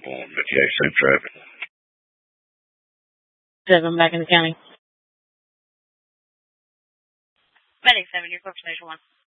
But yeah, safe traffic. I'm back in the county. Medic 7, your corporation 1.